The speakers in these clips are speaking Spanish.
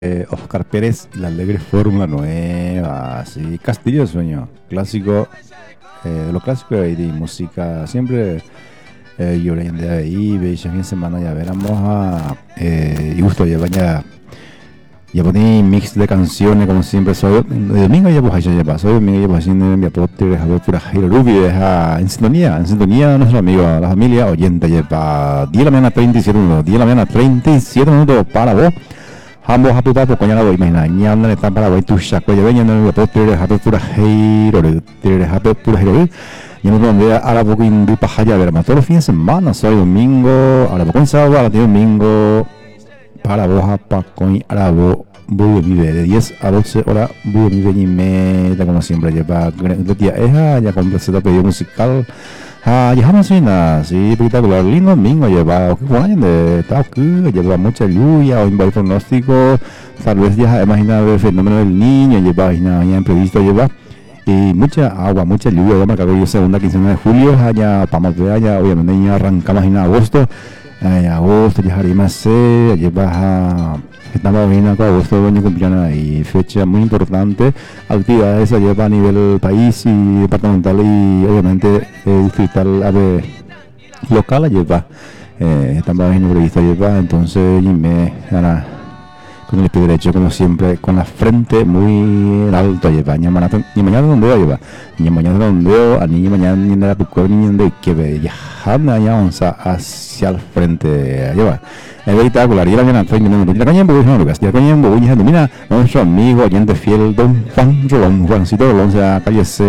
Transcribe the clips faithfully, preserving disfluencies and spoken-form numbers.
Eh, Oscar Pérez y la alegre fórmula nueva, sí, Castillo de Sueño, clásico, eh, de los clásicos de, de música, siempre eh, yo le de ahí, veis fin de semana ya veremos a, eh, y gusto llevar ya, ya poní mix de canciones como siempre, soy, de domingo ya pues ya lleva, soy domingo ya pues haciendo mi aporte, de pura Jairo Rubi, en sintonía, en sintonía de nuestro amigo, la familia oyente lleva diez de la mañana treinta y siete minutos, diez de la mañana treinta y siete minutos para vos. Ambos happy papo coña la voy imagina ñanda ne tan para voy tu chaco ya venía no puedo tirar happy pura hero tirar happy pura hero y no donde ahora poco indi paja ya ver más todos los fines de semana soy domingo ahora poco en sábado ahora domingo para vos pa coña ahora vos voy a vivir de diez a doce horas voy a vivir y meta como siempre lleva de día es ya completo pedido musical. Ah, ya vamos sin nada, sí, espectacular, lindo domingo lleva, qué bueno, de tal que lleva mucha lluvia, hoy va el pronóstico, tal vez ya imagina el fenómeno del niño, lleva, ya imprevisto lleva, y mucha agua, mucha lluvia, ya me cago yo segunda quincena de julio, allá, para ver allá, obviamente ya arrancamos en agosto, en agosto ya haré más se, lleva, estamos bien acá, agosto, año cumpleaños y fecha muy importante, actividades se lleva a nivel país y departamental y obviamente eh, distrital, a ver, local lleva, eh, estamos bien previsto lleva, entonces y me ahora con el pie derecho como siempre, con la frente muy alto lleva, ni mañana ni mañana donde lleva, ni mañana donde a ni mañana ni nada tu cuerpo ni donde que ve ya anda ya onza hacia el frente lleva. Es espectacular, y la mañana treinta minutos. La caña en Boguilla, Lucas, la caña en Boguilla, domina nuestro amigo, oyente fiel, don Juan Rolón, Juancito Rolón, o sea, calle C,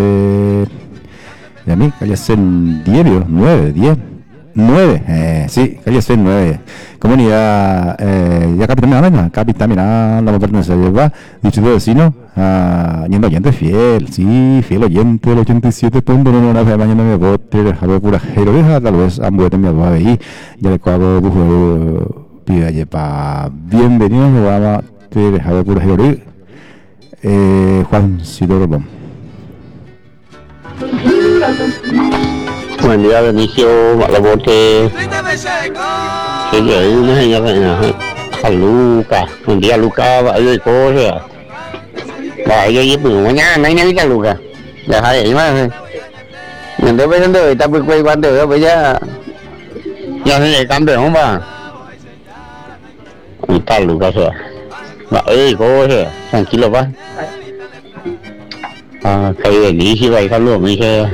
de mí, calle C diez, nueve, diez, nueve, eh, sí, calle C nueve, comunidad, eh, ya capitán Miranda, capitán Miranda, la pertenece a llevar, dicho de vecino, ah, yendo oyente fiel, sí, fiel oyente, el ochenta y siete punto uno, una vez mañana me bote, a pura jeroveja, tal vez ambuete mi abuela ahí, ya le cuadro, bujo, pide lleva, bienvenido al programa, te dejaba pura jeroveja, eh, Juan Sidoro. Buen día, Benicio, la bote. Sí, hay una señora, a Luca. Buen día, Luca, va a ir de cosas. Va a ir de pues mañana, no hay nada, Luca. Deja de ahí más. Y entonces, pensando, está pues, pues, cuando veo, pues ya. Ya se le campeón, va. Y tal, Luca, o sea. Va a ir de cosas, tranquilo, va. Ah, que Benicio, va a ir saludos, me dice.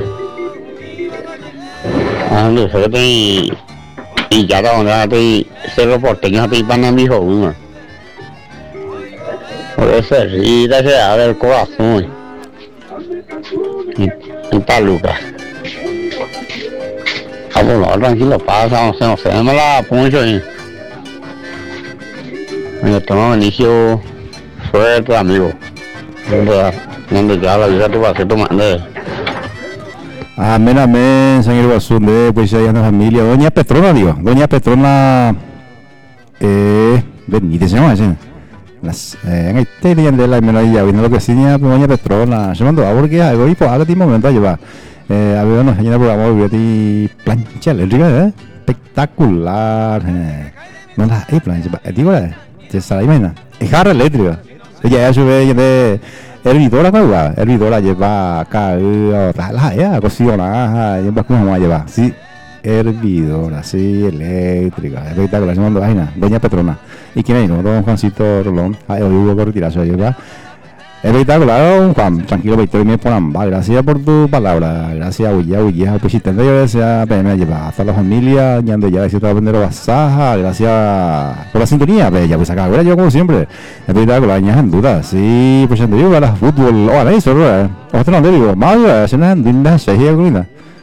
Ah, no sé que y y ya da donde hay cerro porteño hay pana mi hijo uno por eso sí da se abre el corazón y, y tal Lucas ah bueno tranquilo pasa no sé no sé me la poncho y me tomo inicio suerte amigo donde donde ya la vida tú vas a tomar. Amén, amén, San Irguazú, de pues allá en la familia, doña Petrona, digo, doña Petrona, eh, Benítez se llama ese, las, eh, en el tele de la menor viendo lo que tenía, doña Petrona, se mandó a porque algo y pues ahora tiene momento a llevar, eh, a ver, no, allá en el programa, voy a ti plancha eléctrica, eh, espectacular, eh, no la, eh, plancha, digo, eh, se sale, imagina, es jarra eléctrica, ella ya sube, de hervidora para hervidora lleva acá la ya cocina lleva como vamos a llevar sí hervidora sí eléctrica espectacular se mandó vaina doña Petrona y quién es no don Juancito Rolón ahí Hugo por retirarse lleva espectacular don Juan tranquilo Víctor me ponen va gracias por tu palabra gracias huya huya persistente yo desea pena llevar hasta la familia ñando ya decía vender basaja gracias por la sintonía bella pues acá ahora yo como siempre espectacular ñas en duda sí pues yo digo la fútbol ahora eso ¿verdad? Otro no digo más se nos dinda se hizo alguna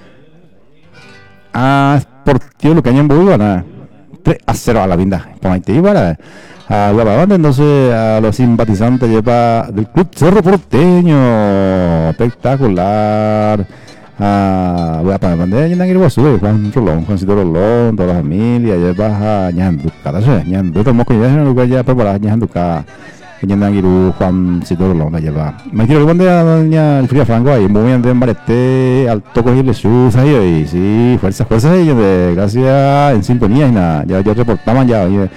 ah por tío lo que hay en Bolívar tres a cero a la vinda por ahí te iba a la banda entonces a los simpatizantes lleva del club Cerro Porteño espectacular ah voy a poner bandera y no sube Juan Rolón Juancito Rolón toda la familia lleva a ñanduca ¿sabes? Ñanduca estamos con ya en lugar ya preparada ñanduca ñandangiru Juancito Rolón la lleva me quiero que bandera doña el Fría Franco ahí muy bien de Embarete alto cogerle sus ahí y sí fuerza fuerza ahí gracias en sintonía y nada ya ya reportaban ya oye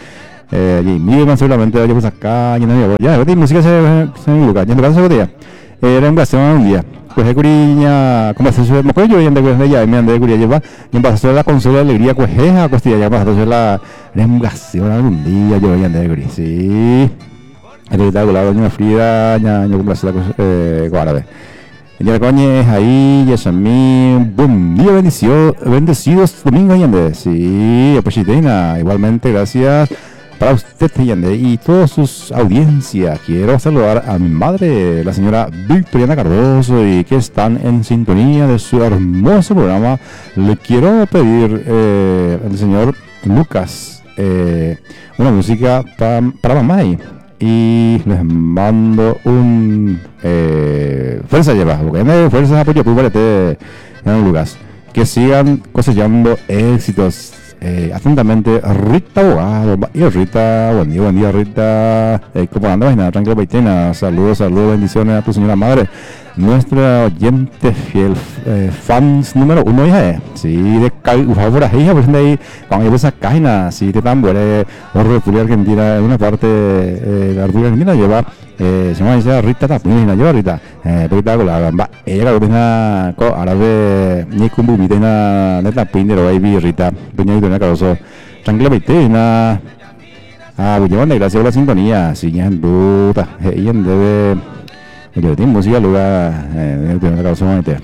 Eh, y mi seguramente yo pues acá, y no ya, ya, música se se me lugar, ya no pasa día. Era un gasto un día. Pues es curiña, como se suele, me acuerdo yo yendo con ella, y me andé de curia lleva, y pasó la consola de alegría, pues es a costilla, ya pasó la remgación algún día, yo voy a andar de curia, sí. Espectacular, doña Frida, ya, yo complace la cosa, eh, árabe. Ya la coña es ahí, ya Samín, buen día, bendición, bendecidos domingo, y ande, sí, pues igualmente, gracias. Para usted, Yande, y todas sus audiencias, quiero saludar a mi madre, la señora Victoriana Cardoso, y que están en sintonía de su hermoso programa. Le quiero pedir eh, al señor Lucas eh, una música pa, para mamá y, y les mando un eh, fuerza lleva, porque no fuerza apoyo para te, Lucas, que sigan cosechando éxitos. Eh, atentamente, Rita Abogado. Y Rita, buen día, buen día, Rita. Eh, ¿Cómo andas? Nada, tranquilo, Baitena. Saludos, saludos, bendiciones a tu señora madre. Nuestra oyente fiel, eh, fans número uno, hija. Sí, de favor, hija, por ejemplo, ahí, cuando yo esa cágina, sí, de tan buena, o República Argentina, en una parte de eh, la República Argentina lleva. Eh, se llama esa Rita Tapina, yo Rita, eh, Rita con la gamba, ella la ordena, ahora ve, ni con bubitena, neta pindero, baby, Rita, doña Victoria Cardoso, tranquila, Victoria, ah, pues llevan de gracia la sintonía, si ya en duda, ella debe, yo tengo música, lugar, eh, Victoria Cardoso,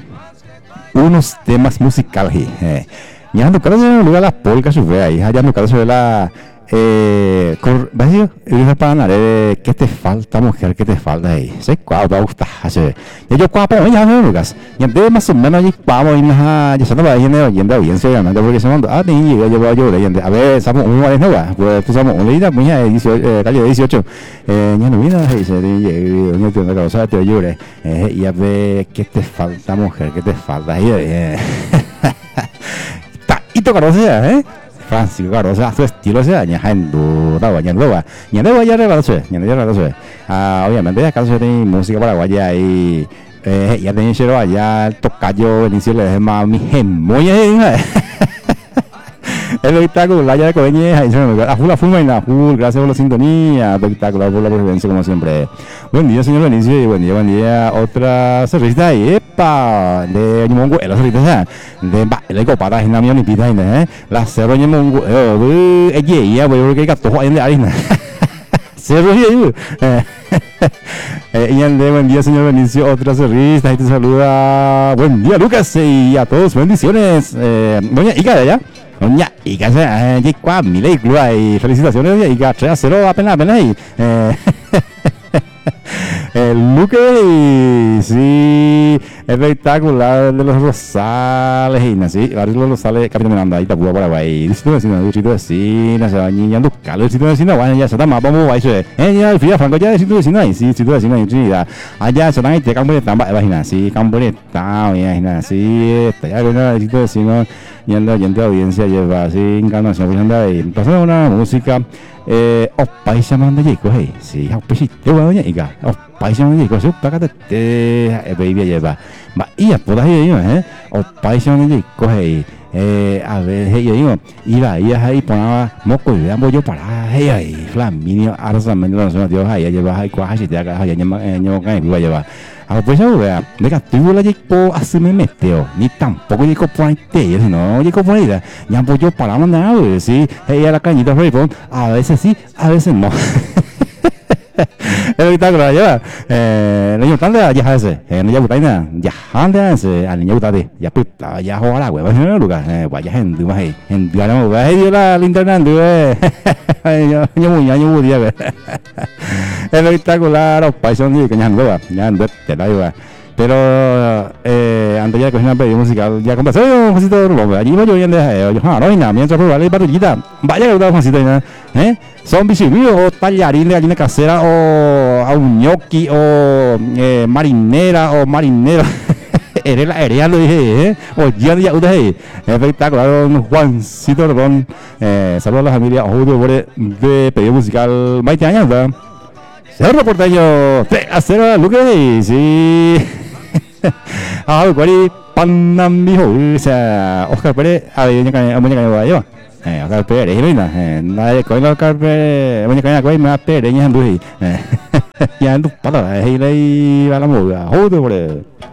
unos temas musicales, eh, ya en tu caso se lugar las polcas, su fea, hija, ya en tu caso se ve la, Eh, cor, ¿ves? Yo para nada, ¿qué te falta, mujer? ¿Qué te falta ahí? ¿Sí? ¿Cuál te gusta? Ya yo cuál, ya no, Lucas. Ya de más o menos allí vamos y nada, ya se nos va yendo yendo bien, seguramente porque se mandó. Ah, ni yo yo yo leyendo. A ver, somos un vale nueva, pues somos un leída, muy eh, calle dieciocho. Eh, ya no vino, dice, yo tengo que cosa te llore. Eh, y a ver, ¿qué te falta, mujer? ¿Qué te falta ahí? Eh. Ta, y te conoces, ¿eh? Francisco Cardoso, su estilo se daña en duda, ya no va, ya no va ya regalado, ya no ya regalado. Ah, obviamente ya caso de música paraguaya y eh, ya tenía cero allá el tocayo inicio le dejé más mi gemoya. El espectáculo, ya de coñeja, y se me a full, a full, a full, gracias por la sintonía, espectacular por la presencia como siempre. Buen día, señor Benicio, y buen día, buen día, otra cervecita ahí, epa, de Mongo, la cervecita, de ba, el copata, en la mía, ni pita, ¿eh? La cerro de Mongo, eh, eh, ya, voy a ver que gato, en de harina. Cerro y eh, y el de buen día, señor Benicio, otra cervecita, y te saluda, buen día, Lucas, y a todos, bendiciones, eh, doña Ica de allá. Doña Ica, eh, y qua, mi ley, y felicitaciones, doña Ica, tres a cero, apenas, apenas, y, eh, el Luque, sí, espectacular de los Rosales, y así, varios de los Rosales, Capitán Miranda, ahí Tapúa, Paraguay, distrito vecino, distrito vecino, se va niñando, calo, distrito vecino, bueno, ya se está más, vamos, ahí se eh, ya, el Frida Franco, ya, distrito vecino, ahí, sí, distrito vecino, ahí, Trinidad, allá, se están ahí, te campo de tamba, imagina, sí, campo de tamba, imagina, sí, está ya, bueno, distrito vecino, yendo, yendo a audiencia, lleva, así, encarnación, pues anda ahí, pasando una música, eh, os países manda chicos, hey, sí, os países, te voy a doña Ica, os países manda chicos, sí, págate, te, baby, lleva, va, y ya, puedas ir, eh, os países manda chicos, hey, eh, a ver, hey, yo digo, iba, iba ahí, ponaba, moco, y veamos yo para, hey, ahí, flaminio, arzamente, no sé, Dios, ahí, lleva, ahí, cuaja, si te hagas, ahí, ñamo, ñamo, iba a llevar. Ah, pues ya vea, de que tú la llevo así me meteo, ni tampoco llego por ahí te, no llego por ahí, ya pues yo para mandar, sí, ella la cañita por a veces sí, a veces no. El espectáculo lleva, eh, niño tan de ya hace, eh, niña butaina, ya anda ese, al niño butade, ya puta, ya juega güey, en el lugar, eh, vaya gente, más ahí, en día no, güey, dio la linterna, güey, yo, yo muy, yo muy día, güey. El espectacular, los paisanos que ya ando, ya ando, te la lleva. Pero eh, antes ya de coger una pedida musical, ya compré un Juancito de Rubón, allí voy yo viendo, yo, ah, no hay nada, mientras probarle patrullita, vaya que otra Juancito, ¿eh? Son bichibíos o tallarín de gallina casera o a un ñoqui o eh, marinera o marinero. Eres la herea, lo dije, ¿eh? O ya ya ustedes, espectacular, Juancito Rubón, eh, saludos a la familia, ojo de de pedido musical, veinte años, ¿verdad? Cerro Porteño, tres a cero, Lucas, sí. Ah, cuál panam mijo, o sea, Oscar Pérez, a ver, ya que a muñeca me va a llevar. eh akar pere hei na eh na ko lo akar pere banya kana ko ma pere nya ndu hei eh ya ndu pala hei lai bala mo ga ho do bole